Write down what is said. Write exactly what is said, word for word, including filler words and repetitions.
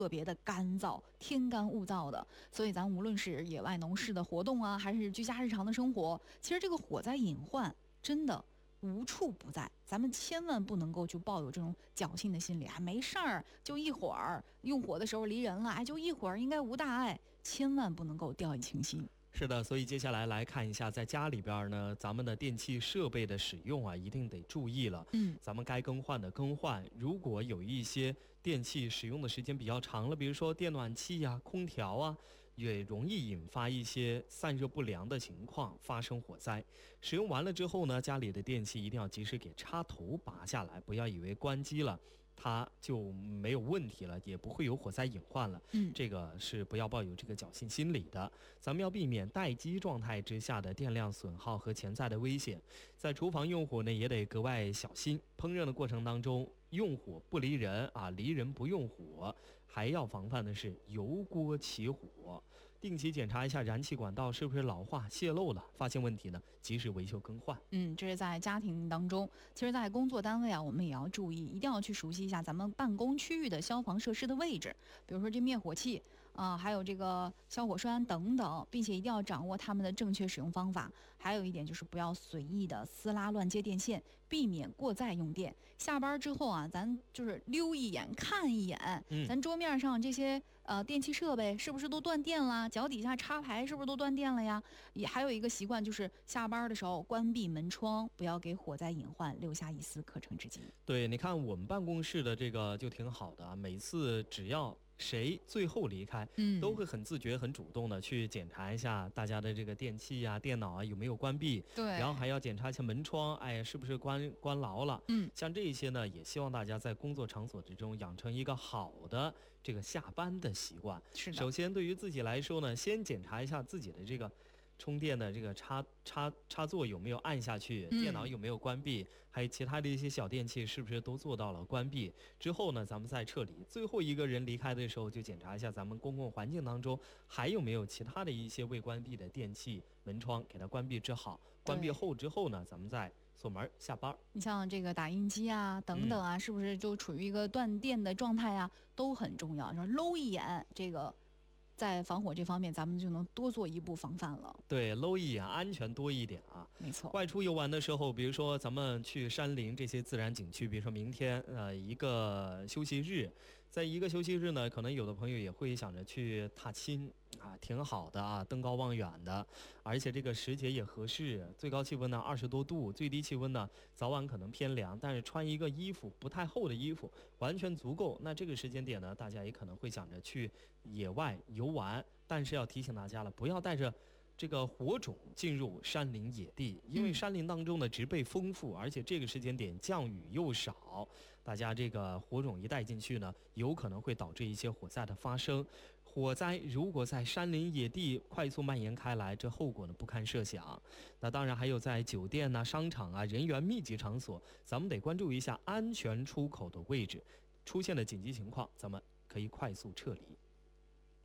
特别的干燥，天干物燥的，所以咱无论是野外农事的活动啊，还是居家日常的生活，其实这个火灾隐患真的无处不在，咱们千万不能够就抱有这种侥幸的心理，还没事儿，就一会儿用火的时候离人了，哎，就一会儿应该无大碍，千万不能够掉以轻心。 是的，所以接下来来看一下，在家里边呢，咱们的电器设备的使用啊，一定得注意了。 嗯， 咱们该更换的更换。如果有一些电器使用的时间比较长了，比如说电暖气啊、空调啊，也容易引发一些散热不良的情况，发生火灾。使用完了之后呢，家里的电器一定要及时给插头拔下来，不要以为关机了它就没有问题了，也不会有火灾隐患了。 嗯， 这个是不要抱有这个侥幸心理的。咱们要避免待机状态之下的电量损耗和潜在的危险。在厨房用火呢，也得格外小心。烹饪的过程当中，用火不离人啊，离人不用火。还要防范的是油锅起火，定期检查一下燃气管道是不是老化泄漏了，发现问题呢，及时维修更换。 嗯，这是在家庭当中，其实在工作单位啊，我们也要注意，一定要去熟悉一下咱们办公区域的消防设施的位置，比如说这灭火器啊、呃，还有这个消火栓等等，并且一定要掌握它们的正确使用方法。还有一点就是不要随意的撕拉乱接电线，避免过载用电。下班之后啊，咱就是溜一眼看一眼， 嗯， 咱桌面上这些呃电器设备是不是都断电了？脚底下插排是不是都断电了呀？也还有一个习惯就是下班的时候关闭门窗，不要给火灾隐患留下一丝可乘之机。 对，你看我们办公室的这个就挺好的啊，每次只要谁最后离开， 嗯， 都会很自觉、很主动的去检查一下大家的这个电器啊、电脑啊有没有关闭， 对， 然后还要检查一下门窗，哎，是不是关关牢了？ 嗯， 像这些呢，也希望大家在工作场所之中养成一个好的这个下班的习惯。 是的。 首先，对于自己来说呢，先检查一下自己的这个充电的这个插插插座有没有按下去，电脑有没有关闭，嗯、还有其他的一些小电器是不是都做到了关闭。之后呢，咱们再撤离。最后一个人离开的时候，就检查一下咱们公共环境当中还有没有其他的一些未关闭的电器门窗，给它关闭之好。关闭后之后呢，咱们再锁门下班。 你像这个打印机啊等等啊、嗯、是不是就处于一个断电的状态啊，都很重要。说搂一眼这个在防火这方面咱们就能多做一步防范了。 对，搂一眼安全多一点啊。 没错。 外出游玩的时候，比如说咱们去山林这些自然景区，比如说明天呃一个休息日，在一个休息日呢，可能有的朋友也会想着去踏青啊，挺好的啊，登高望远的，而且这个时节也合适，最高气温呢二十多度，最低气温呢早晚可能偏凉，但是穿一个衣服不太厚的衣服完全足够。那这个时间点呢，大家也可能会想着去野外游玩，但是要提醒大家了，不要带着这个火种进入山林野地，因为山林当中的植被丰富，而且这个时间点降雨又少，大家这个火种一带进去呢，有可能会导致一些火灾的发生。火灾如果在山林野地快速蔓延开来，这后果呢不堪设想。那当然还有在酒店啊、商场啊、人员密集场所，咱们得关注一下安全出口的位置，出现了紧急情况，咱们可以快速撤离。